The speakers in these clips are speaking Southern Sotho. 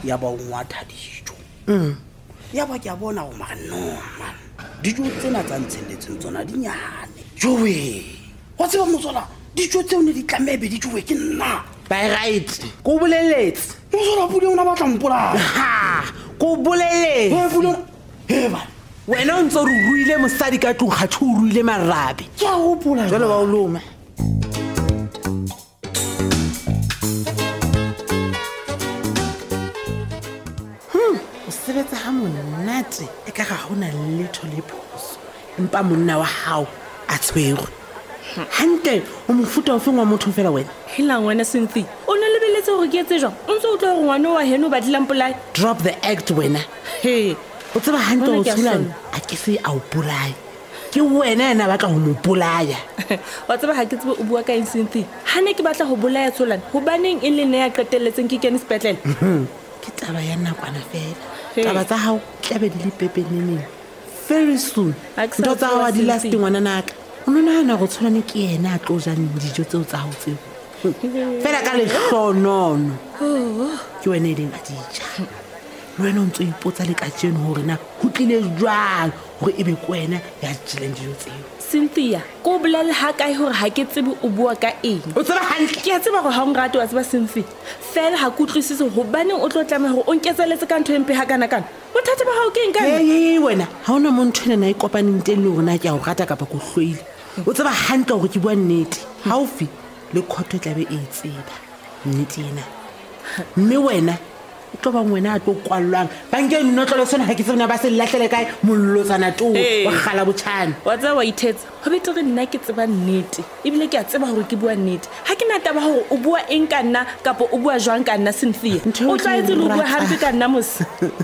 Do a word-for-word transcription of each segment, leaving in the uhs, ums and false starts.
ya ba o ngwatha dijo mm ya ba ke a bona go ma no man dijo tsena tsa ntshelletseng tsona di nyane jowe wa tseba mosola dijo tseo ne di tlamebe di jowe ke nna by right go boleletse mosola pudi ona batla mpola ha go boleletse he pudi he ba wena o ntse o ruile mosadi ka tlong ga tshuru ruile marabe ke a gopola jalo ba o loma sebetsa ha monate e ka ga gona letho le phoso empa monna wa hao a tshwerwe hante o mofuta o fengwa motho fela wena helang wena Cynthia o ne lebeletse gore ke etse jang o ntse o tlo go ngwana wa heno ba dilang polai drop the act wena he o tseba hante o tshulana a ke se a o polai ke wena ena batla go mo polaya wa tseba ha ke tsebe o bua ka Cynthia ha ne ke batla go bolaya tshulana ho baneng e le ne ya qetelletseng ke kene sepetlele ke taba ya nakwana fela taba tsa hao tlabe di le pepeneneng very soon ntho tsa hao di last ngwana naka o nona na go tshwana ke yena a tlo jang dijo tseo tsa hao tseo fela ka lehlonono ke wena e leng a dija wena o ntse o ipotsa le ka jeno hore na ho tlile jwang gore ebe kwena ya jileng dijo tseo Cynthia ko bolale ha kae hore ha ke tsebe o bua ka eng o tseba hantle ke a tseba go ha o nrate wa tseba Cynthia fela ha ku tlwisise go baneng o tlo tlame hore o nketseletse ka ntho empe ha kana kana bothata ba hao ke eng kana hey wena ha ona mo ntho ena e kopaneng teng le rona ke a go rata kapa go hloile o tseba hantle gore ke bua nnete haufi le khotho tlabe e tseba nnete ena mme wena o tlo ba ngwena a tlo kwallwang ba nke nnotlo le sona ha ke tsena ba se lahlele kae mollotsana to wa gala botshana wa tsa wa ithetsa ho betere nna ke tseba nnete ebile ke a tseba hore ke bua nnete ha ke nata ba hore o bua eng ka nna kapa o bua jwang ka nna Cynthia o tla itse lo bua hampe ka nna mos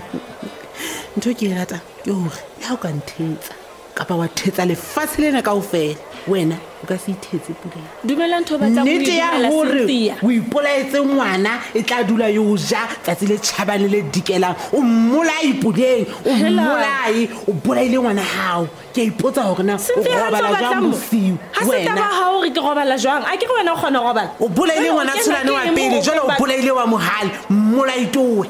ntho ke rata ke hore ya o ka nthetsa kapa wa thetsa le fatshe lena kaofela wena o ka se ithetse puleng dumela ntho ba tsa go dimela Cynthia o ipolaetse ngwana e tla dula yo ja tsatsi le tšhabane le dikelang o mmolai puleng o mmolai o bolaile ngwana hao ke ipotsa hore na o robala jang bosiu wena ha se taba ha hore ke robala jang a ke re wena o kgona go robala o bolaile ngwana tshilane wa pele jalo o bolaile wa mohale mmolai towe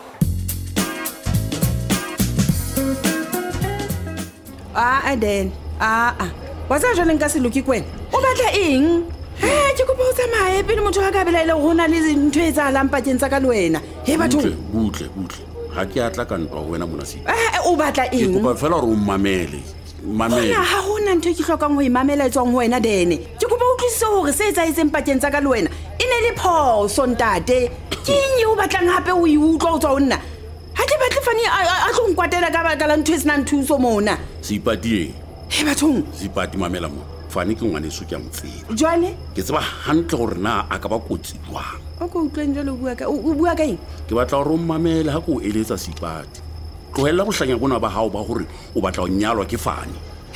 ah Aden ah ah wa tsa jwale nka se loki kwena o batla eng eh ke kopa o tsamaye pele motho wa ka belaile go na le ntho e tsa lampakeng tsa ka le wena he batho butle butle ha ke atla ka ntwa wena mona se eh o batla eng ke kopa fela re o mamele mamele ha hona ntho ke hlokang ho imamela etswang ho wena Dene ke kopa o tlise hore se etsa itseng pakeng tsa ka le wena e ne le phoso ntate ke eng o batlang hape o e utlwa o tswa onna ha ke batle fani a tlo nkwatela ka ba ka la ntho e sena nthuso mona Sipatie he bathong Sipati mamela mo fane ke ngwane so ke a mtseba jwale ke tseba hantle gore na a ka ba kotsi jwang o go utlweng jalo o bua ka o bua ka eng ke batla gore o mamele ha ko eletsa Sipati tlohella go hlanya bona ba hao ba gore o batla go nyalwa ke fane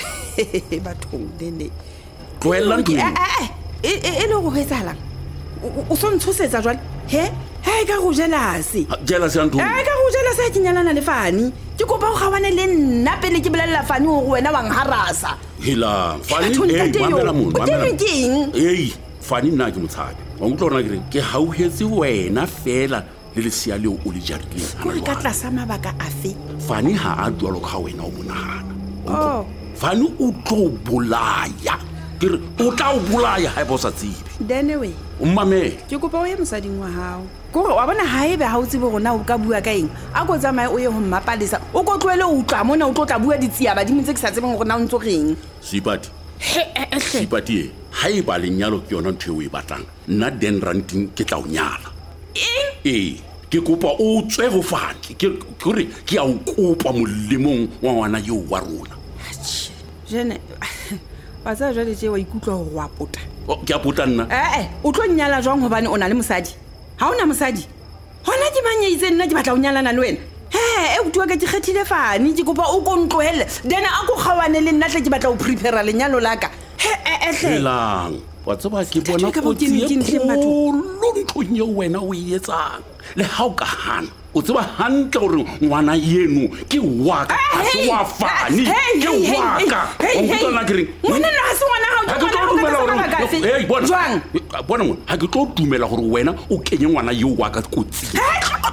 bathong Dene tlohella ntwe e e le go hetsalang o so ntshosetsa jwale he he ka go jealous jealous ya ntho eh ka go jealous ha ke nyalana le fane ke kopa go gawane le nna pele ke bolella fane go wena wa ngharasa hela fane eh mamela mo mamela eh fane nna ke motshabi wa ngutlo rona ke ke hauhetse wena fela le le sia leo o le jarile go ka tlasa mabaka afe fane ha a dwalo ka wena o monagana oh fane o tlo bolaya ke re o tla o bolaya ha e bosa tsibe Dene we o mamele ke kopa o ye mosading wa hao gore wa bona ha ebe ha o tsebe rona o ka bua ka eng a go tsamaye o ye ho mmapalesa o go tloele o tla mona o tlo tla bua ditsia ba di motse ke sa tsebeng gore na o ntso reng Sipati he eh Sipati ha e ba lenyalo ke yona ntho e o e batlang nna Den Ranting ke tla o nyala eng eh ke kopa o tswe go fane ke gore ke a o kopa molemong wa ngwana yo wa rona jene ba tsa jwale je wa ikutlwa go wa pota o ke a pota nna eh eh o tlo nyala jwang hobane o na le mosadi ha ona mosadi hona ke banyeitse nna ke batla o nyalana le wena he e o tuwa ka ke kgethile fane ke kopa o kontlohelle then a go kgawane le nna tle ke batla o prepare lenyalo laka he eh hle elang wa tsaba ke bona go tsie lo ntho nye wena o e etsang le ha o ka hana o tseba hantle gore ngwana yeno ke waka a se wa fane ke waka o ntona ke reng ngwana na se ngwana ha o hey bona bona ha ke tlo dumela gore wena o kenye ngwana yo wa ka kotsi